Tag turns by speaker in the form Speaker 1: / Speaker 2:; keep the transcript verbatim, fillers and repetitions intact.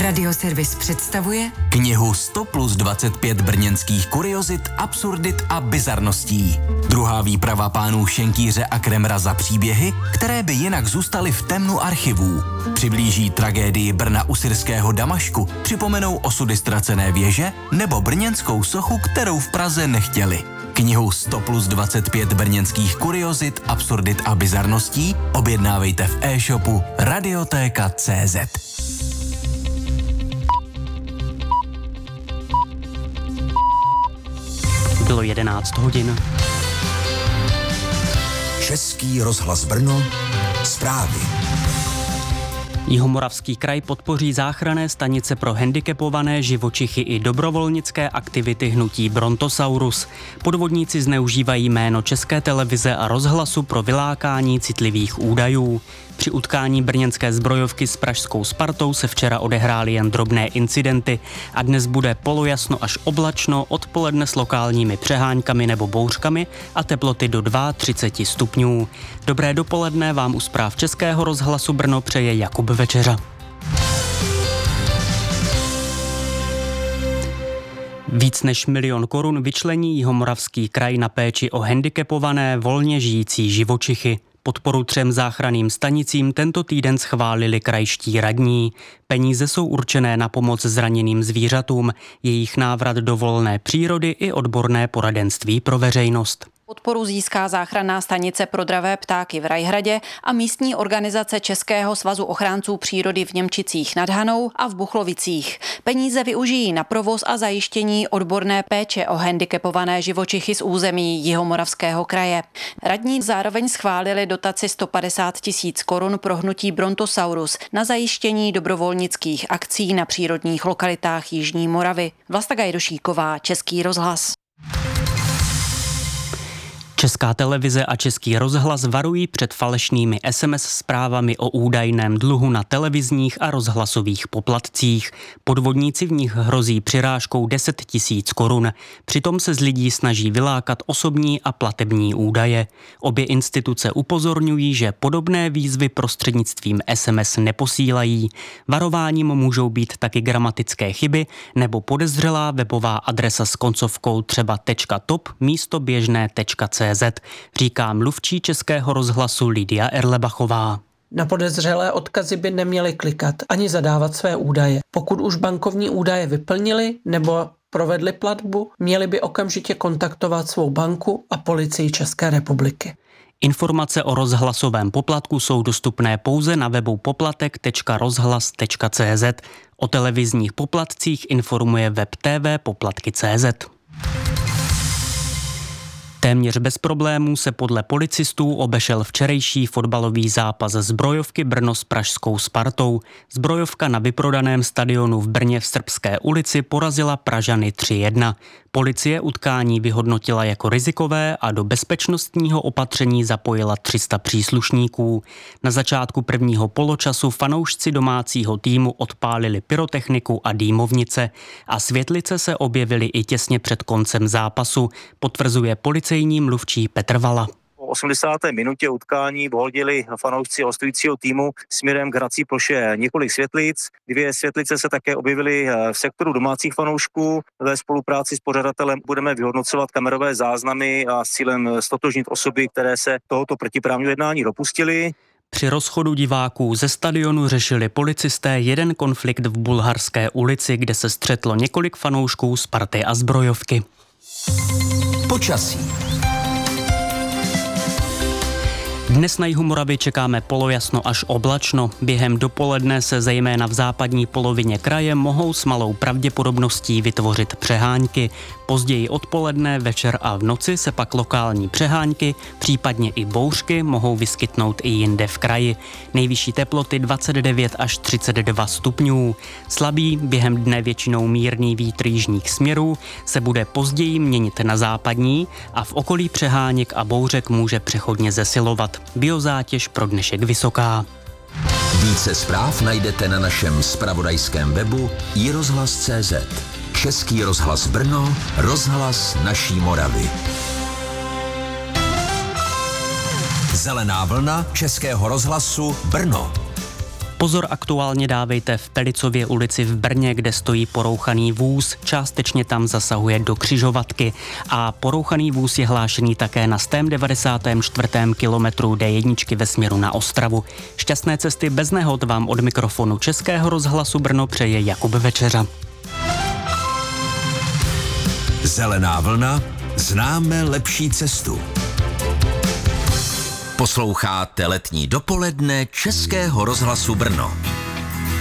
Speaker 1: Radioservis představuje
Speaker 2: knihu sto plus dvacet pět brněnských kuriozit, absurdit a bizarností. Druhá výprava pánů Šenkýře a Kremra za příběhy, které by jinak zůstaly v temnu archivů. Přiblíží tragédii Brna u syrského Damašku, připomenou osudy ztracené věže nebo brněnskou sochu, kterou v Praze nechtěli. Knihu sto plus dvacet pět brněnských kuriozit, absurdit a bizarností objednávejte v e-shopu Radiotéka tečka cé zet.
Speaker 3: Bylo jedenáct hodin.
Speaker 4: Český rozhlas Brno, zprávy.
Speaker 3: Jihomoravský kraj podpoří záchranné stanice pro handicapované živočichy i dobrovolnické aktivity hnutí Brontosaurus. Podvodníci zneužívají jméno České televize a rozhlasu pro vylákání citlivých údajů. Při utkání brněnské zbrojovky s pražskou Spartou se včera odehrály jen drobné incidenty a dnes bude polojasno až oblačno, odpoledne s lokálními přeháňkami nebo bouřkami a teploty do třicet dva stupňů. Dobré dopoledne vám u zpráv Českého rozhlasu Brno přeje Jakub Večeřa. Víc než milion korun vyčlení Jihomoravský kraj na péči o handicapované volně žijící živočichy. Podporu třem záchranným stanicím tento týden schválili krajští radní. Peníze jsou určené na pomoc zraněným zvířatům, jejich návrat do volné přírody i odborné poradenství pro veřejnost.
Speaker 5: Podporu získá záchranná stanice pro dravé ptáky v Rajhradě a místní organizace Českého svazu ochránců přírody v Němčicích nad Hanou a v Buchlovicích. Peníze využijí na provoz a zajištění odborné péče o handicapované živočichy z území Jihomoravského kraje. Radní zároveň schválili dotaci sto padesát tisíc korun pro hnutí Brontosaurus na zajištění dobrovolnických akcí na přírodních lokalitách Jižní Moravy. Vlasta Gajdošíková, Český rozhlas.
Speaker 3: Česká televize a Český rozhlas varují před falešnými es em es zprávami o údajném dluhu na televizních a rozhlasových poplatcích. Podvodníci v nich hrozí přirážkou deset tisíc korun. Přitom se z lidí snaží vylákat osobní a platební údaje. Obě instituce upozorňují, že podobné výzvy prostřednictvím es em es neposílají. Varováním můžou být taky gramatické chyby nebo podezřelá webová adresa s koncovkou třeba .top místo běžné .cz. Říká mluvčí Českého rozhlasu Lidia Erlebachová.
Speaker 6: Na podezřelé odkazy by neměli klikat ani zadávat své údaje. Pokud už bankovní údaje vyplnili nebo provedli platbu, měli by okamžitě kontaktovat svou banku a policii České republiky.
Speaker 3: Informace o rozhlasovém poplatku jsou dostupné pouze na webu poplatek tečka rozhlas tečka cé zet. O televizních poplatcích informuje web té vé poplatky tečka cé zet. Téměř bez problémů se podle policistů obešel včerejší fotbalový zápas zbrojovky Brno s pražskou Spartou. Zbrojovka na vyprodaném stadionu v Brně v Srbské ulici porazila Pražany tři jedna. Policie utkání vyhodnotila jako rizikové a do bezpečnostního opatření zapojila tři sta příslušníků. Na začátku prvního poločasu fanoušci domácího týmu odpálili pyrotechniku a dýmovnice a světlice se objevily i těsně před koncem zápasu, potvrzuje policejní mluvčí Petr Vala.
Speaker 7: Po osmdesáté minutě utkání vhodili fanoušci hostujícího týmu směrem k hrací ploše několik světlic. Dvě světlice se také objevily v sektoru domácích fanoušků. Ve spolupráci s pořadatelem budeme vyhodnocovat kamerové záznamy a s cílem ztotožnit osoby, které se tohoto protiprávního jednání dopustily.
Speaker 3: Při rozchodu diváků ze stadionu řešili policisté jeden konflikt v Bulharské ulici, kde se střetlo několik fanoušků Sparty a Zbrojovky.
Speaker 4: Počasí.
Speaker 3: Dnes na jihu Moravy čekáme polojasno až oblačno. Během dopoledne se zejména v západní polovině kraje mohou s malou pravděpodobností vytvořit přehánky. Později odpoledne, večer a v noci se pak lokální přehánky, případně i bouřky mohou vyskytnout i jinde v kraji. Nejvyšší teploty dvacet devět až třicet dva stupňů. Slabý, během dne většinou mírný vítr jižních směrů se bude později měnit na západní a v okolí přeháněk a bouřek může přechodně zesilovat. Biozátěž pro dnešek vysoká.
Speaker 4: Více zpráv najdete na našem zpravodajském webu i rozhlas tečka cé zet. Český rozhlas Brno, rozhlas naší Moravy. Zelená vlna Českého rozhlasu Brno.
Speaker 3: Pozor aktuálně dávejte v Pelicově ulici v Brně, kde stojí porouchaný vůz, částečně tam zasahuje do křižovatky a porouchaný vůz je hlášený také na sto devadesát čtyři kilometru D jedna ve směru na Ostravu. Šťastné cesty bez nehod vám od mikrofonu Českého rozhlasu Brno přeje Jakub Večeřa.
Speaker 4: Zelená vlna, známe lepší cestu. Posloucháte letní dopoledne Českého rozhlasu Brno.